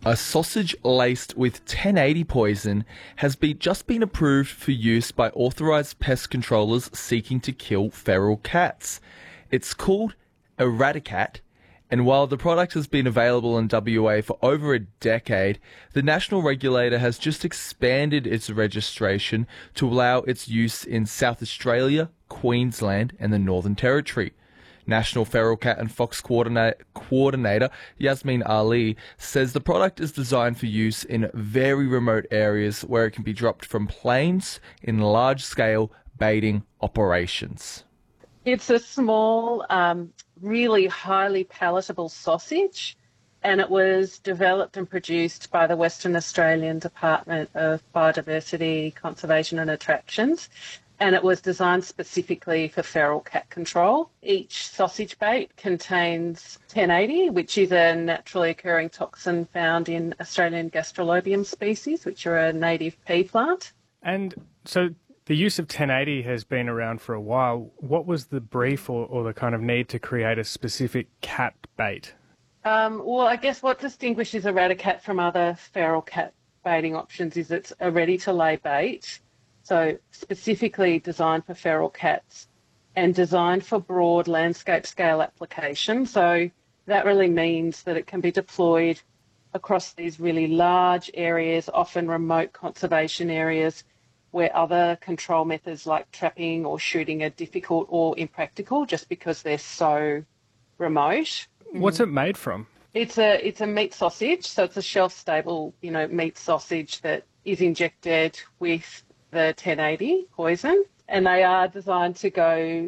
A sausage laced with 1080 poison has just been approved for use by authorised pest controllers seeking to kill feral cats. It's called Eradicat, and while the product has been available in WA for over a decade, the national regulator has just expanded its registration to allow its use in South Australia, Queensland and the Northern Territory. National Feral Cat and Fox Coordinator Yasmin Ali says the product is designed for use in very remote areas where it can be dropped from planes in large-scale baiting operations. It's a small, really highly palatable sausage, and it was developed and produced by the Western Australian Department of Biodiversity, Conservation and Attractions. And it was designed specifically for feral cat control. Each sausage bait contains 1080, which is a naturally occurring toxin found in Australian Gastrolobium species, which are a native pea plant. And so the use of 1080 has been around for a while. What was the brief or the kind of need to create a specific cat bait? Well, I guess what distinguishes Eradicat from other feral cat baiting options is it's a ready-to-lay bait. So specifically designed for feral cats and designed for broad landscape scale application. So that really means that it can be deployed across these really large areas, often remote conservation areas where other control methods like trapping or shooting are difficult or impractical just because they're so remote. What's it made from? It's a meat sausage, so it's a shelf-stable, meat sausage that is injected with the 1080 poison, and they are designed to go,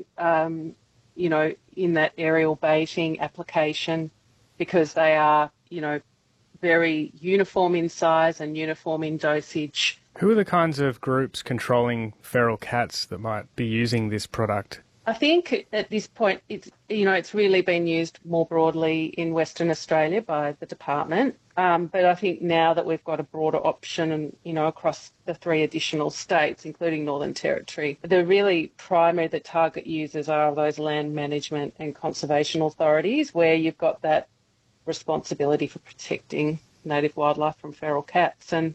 in that aerial baiting application because they are, very uniform in size and uniform in dosage. Who are the kinds of groups controlling feral cats that might be using this product? I think at this point, it's really been used more broadly in Western Australia by the department. But I think now that we've got a broader option and, across the 3 additional states, including Northern Territory, the really primary the target users are those land management and conservation authorities where you've got that responsibility for protecting native wildlife from feral cats. And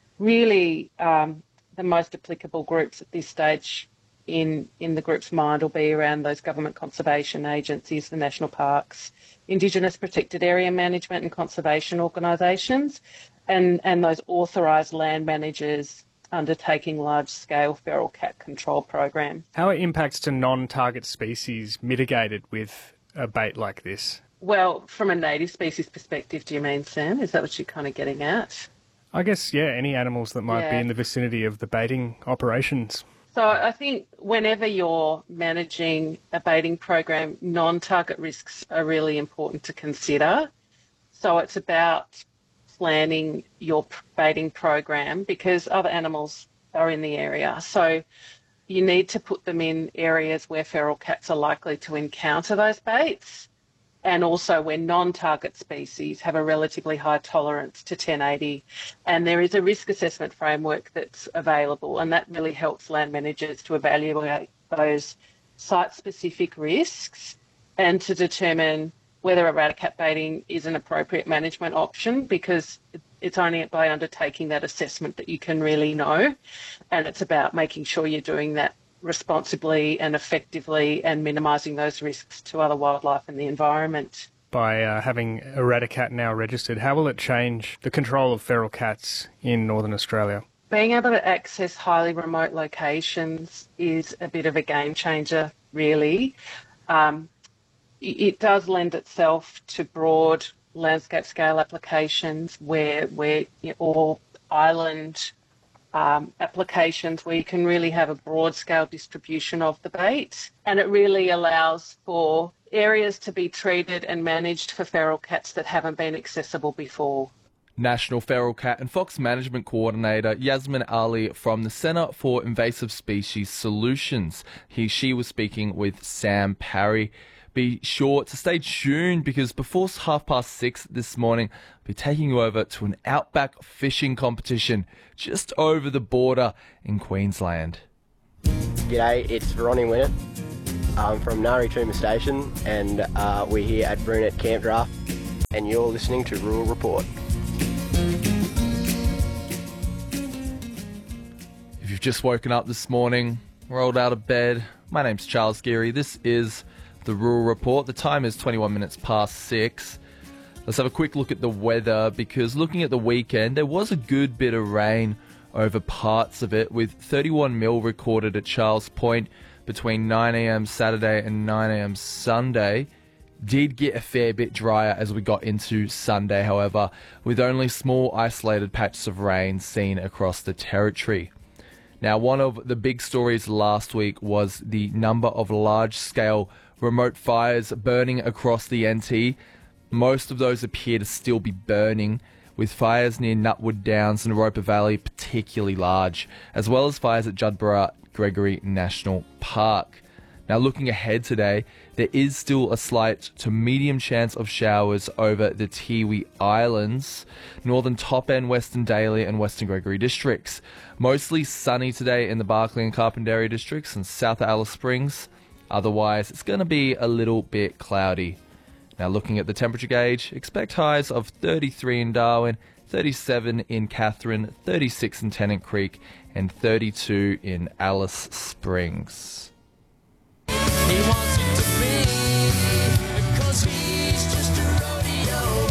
really the most applicable groups at this stage in the group's mind will be around those government conservation agencies, the national parks, Indigenous protected area management and conservation organisations, and those authorised land managers undertaking large-scale feral cat control programs. How are impacts to non-target species mitigated with a bait like this? Well, from a native species perspective, do you mean, Sam? Is that what you're kind of getting at? I guess, yeah, any animals that might be in the vicinity of the baiting operations. So I think whenever you're managing a baiting program, non-target risks are really important to consider. So it's about planning your baiting program because other animals are in the area. So you need to put them in areas where feral cats are likely to encounter those baits, and also where non-target species have a relatively high tolerance to 1080. And there is a risk assessment framework that's available, and that really helps land managers to evaluate those site-specific risks and to determine whether Eradicat baiting is an appropriate management option, because it's only by undertaking that assessment that you can really know. And it's about making sure you're doing that responsibly and effectively and minimising those risks to other wildlife and the environment. By having Eradicat now registered, how will it change the control of feral cats in Northern Australia? Being able to access highly remote locations is a bit of a game changer, really. It does lend itself to broad landscape scale applications where or island applications where you can really have a broad scale distribution of the bait, and it really allows for areas to be treated and managed for feral cats that haven't been accessible before. National Feral Cat and Fox Management Coordinator Yasmin Ali from the Centre for Invasive Species Solutions. She was speaking with Sam Parry. Be sure to stay tuned because before 6:30 this morning, I'll be taking you over to an outback fishing competition just over the border in Queensland. G'day, it's Ronnie Winnett. I'm from Nari Tuma Station and we're here at Brunette Camp Draft and you're listening to Rural Report. you've just woken up this morning, rolled out of bed, my name's Charles Geary. This is the Rural Report. The time is 21 minutes past 6. Let's have a quick look at the weather, because looking at the weekend, there was a good bit of rain over parts of it, with 31 mil recorded at Charles Point between 9 a.m. Saturday and 9 a.m. Sunday. Did get a fair bit drier as we got into Sunday, however, with only small isolated patches of rain seen across the territory. Now, one of the big stories last week was the number of large-scale remote fires burning across the NT. Most of those appear to still be burning, with fires near Nutwood Downs and Roper Valley particularly large, as well as fires at Judborough Gregory National Park. Now, looking ahead today, there is still a slight to medium chance of showers over the Tiwi Islands, Northern Top End, Western Daly and Western Gregory districts. Mostly sunny today in the Barkly and Carpentaria districts and South Alice Springs. Otherwise, it's going to be a little bit cloudy. Now, looking at the temperature gauge, expect highs of 33 in Darwin, 37 in Katherine, 36 in Tennant Creek and 32 in Alice Springs. He wants it to be, 'cause he's just a rodeo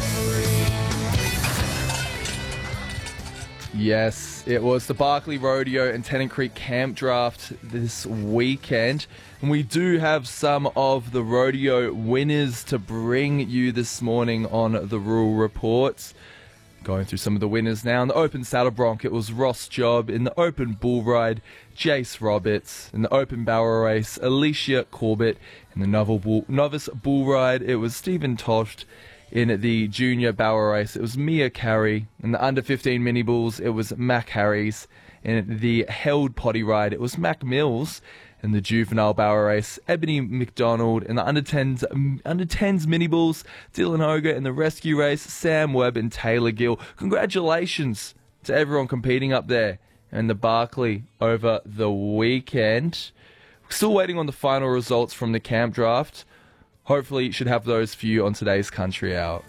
freak. Yes, it was the Barkly Rodeo and Tennant Creek Camp Draft this weekend. And we do have some of the rodeo winners to bring you this morning on the Rural Reports. Going through some of the winners now. In the Open Saddle Bronc, it was Ross Job. In the Open Bull Ride, Jace Roberts. In the Open Barrel Race, Alicia Corbett. In the Novice Bull Ride, it was Stephen Toft. In the Junior Barrel Race, it was Mia Carey. In the Under 15 Mini Bulls, it was Mac Harries. In the Held Potty Ride, it was Mac Mills. In the Juvenile Barrel Race, Ebony McDonald. In the Under 10s Mini Bulls, Dylan Hoger. In the Rescue Race, Sam Webb and Taylor Gill. Congratulations to everyone competing up there in the Barkly over the weekend. Still waiting on the final results from the camp draft. Hopefully you should have those for you on today's Country Hour.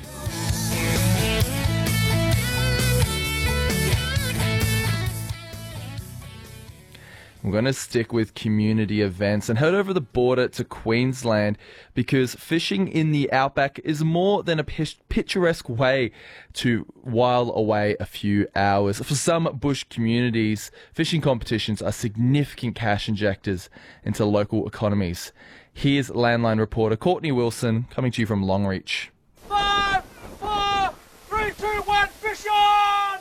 We're going to stick with community events and head over the border to Queensland, because fishing in the outback is more than a picturesque way to while away a few hours. For some bush communities, fishing competitions are significant cash injectors into local economies. Here's Landline reporter Courtney Wilson coming to you from Longreach. 5, 4, 3, 2, 1, fish on!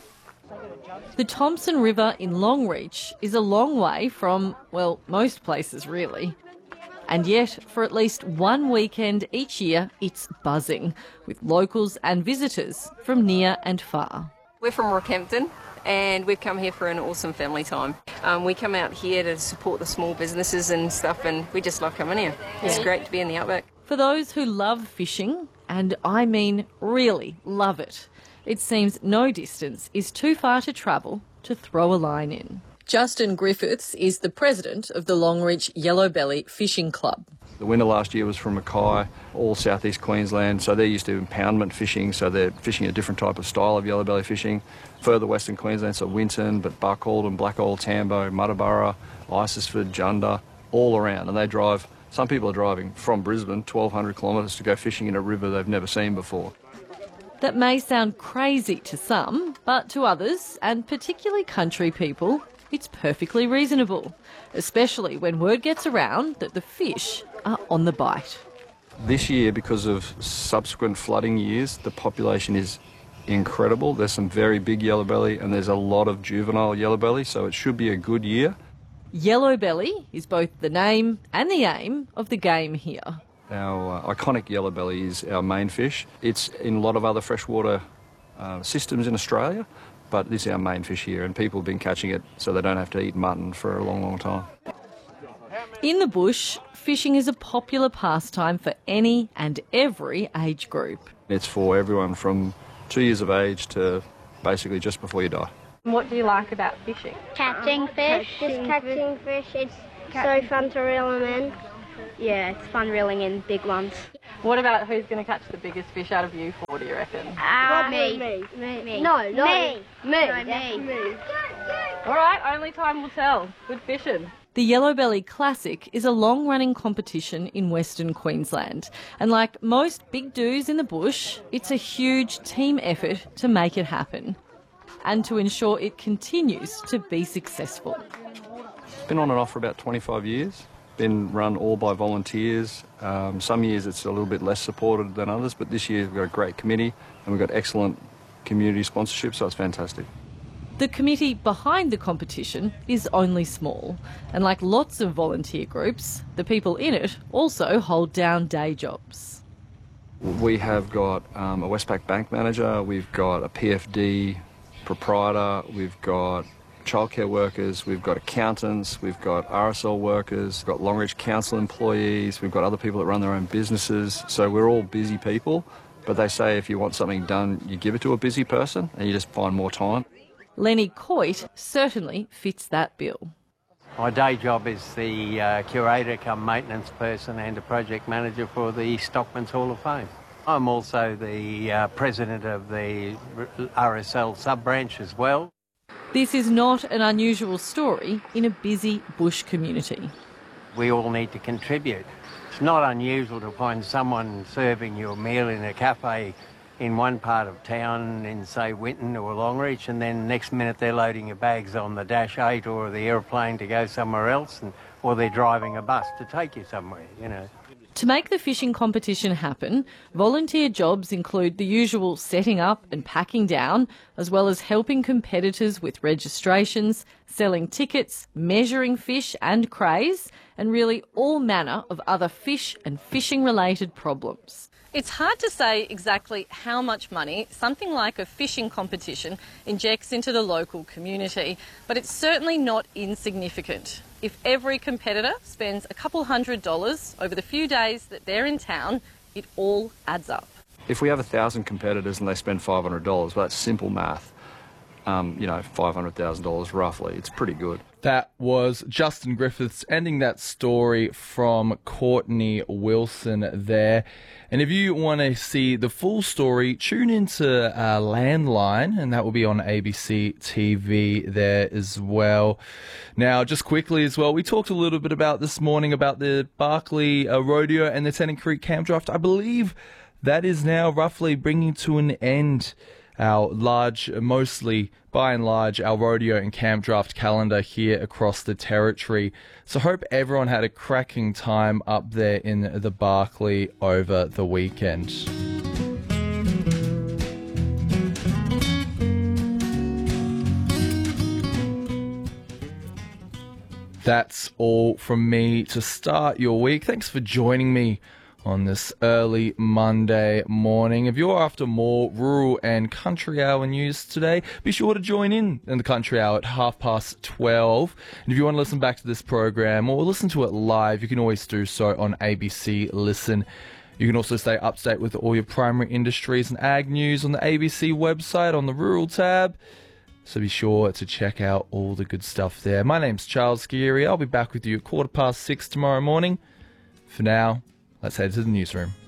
The Thompson River in Longreach is a long way from, well, most places really. And yet, for at least one weekend each year, it's buzzing, with locals and visitors from near and far. We're from Rockhampton and we've come here for an awesome family time. We come out here to support the small businesses and stuff, and we just love coming here. It's great to be in the outback. For those who love fishing, and I mean really love it, it seems no distance is too far to travel to throw a line in. Justin Griffiths is the president of the Longreach Yellowbelly Fishing Club. The winner last year was from Mackay, all southeast Queensland, so they're used to impoundment fishing, so they're fishing a different type of style of yellowbelly fishing. Further western Queensland, so Winton, but Buckhall, Blackall, Tambo, Muttaburra, Isisford, Junda, all around. And they drive, some people are driving from Brisbane 1,200 kilometres to go fishing in a river they've never seen before. That may sound crazy to some, but to others, and particularly country people, it's perfectly reasonable, especially when word gets around that the fish are on the bite. This year, because of subsequent flooding years, the population is incredible. There's some very big yellowbelly and there's a lot of juvenile yellowbelly, so it should be a good year. Yellowbelly is both the name and the aim of the game here. Our iconic yellowbelly is our main fish. It's in a lot of other freshwater systems in Australia, but this is our main fish here, and people have been catching it so they don't have to eat mutton for a long, long time. In the bush, fishing is a popular pastime for any and every age group. It's for everyone from 2 years of age to basically just before you die. What do you like about fishing? Catching fish. Just catching fish. It's so fun to reel them in. Yeah, it's fun reeling in big ones. What about who's going to catch the biggest fish out of you four, do you reckon? Me. No, me. Me. All right, only time will tell. Good fishing. The Yellowbelly Classic is a long-running competition in Western Queensland. And like most big do's in the bush, it's a huge team effort to make it happen and to ensure it continues to be successful. Been on and off for about 25 years. Been run all by volunteers. Some years it's a little bit less supported than others, but this year we've got a great committee and we've got excellent community sponsorship, so it's fantastic. The committee behind the competition is only small, and like lots of volunteer groups, the people in it also hold down day jobs. We have got a Westpac bank manager, we've got a PFD proprietor, we've got childcare workers, we've got accountants, we've got RSL workers, we've got Longreach Council employees, we've got other people that run their own businesses. So we're all busy people, but they say if you want something done, you give it to a busy person and you just find more time. Lenny Coit certainly fits that bill. My day job is the curator come maintenance person and a project manager for the Stockman's Hall of Fame. I'm also the president of the RSL sub-branch as well. This is not an unusual story in a busy bush community. We all need to contribute. It's not unusual to find someone serving you a meal in a cafe in one part of town in, say, Winton or Longreach, and then next minute they're loading your bags on the Dash 8 or the aeroplane to go somewhere else, or they're driving a bus to take you somewhere, you know. To make the fishing competition happen, volunteer jobs include the usual setting up and packing down, as well as helping competitors with registrations, selling tickets, measuring fish and crays, and really all manner of other fish and fishing-related problems. It's hard to say exactly how much money something like a fishing competition injects into the local community, but it's certainly not insignificant. If every competitor spends a couple $100 over the few days that they're in town, it all adds up. If we have 1,000 competitors and they spend $500, well, that's simple math. $500,000 roughly. It's pretty good. That was Justin Griffiths ending that story from Courtney Wilson there. And if you want to see the full story, tune into Landline, and that will be on ABC TV there as well. Now, just quickly as well, we talked a little bit about this morning about the Barkly Rodeo and the Tennant Creek Camp Draft. I believe that is now roughly bringing to an end our mostly by and large, our rodeo and camp draft calendar here across the territory. So hope everyone had a cracking time up there in the Barkly over the weekend. That's all from me to start your week. Thanks for joining me on this early Monday morning. If you're after more rural and country hour news today, be sure to join in the country hour at 12:30. And if you want to listen back to this program or listen to it live, you can always do so on ABC Listen. You can also stay up to date with all your primary industries and ag news on the ABC website on the Rural tab. So be sure to check out all the good stuff there. My name's Charles Geary. I'll be back with you at 6:15 tomorrow morning. For now, let's head to the newsroom.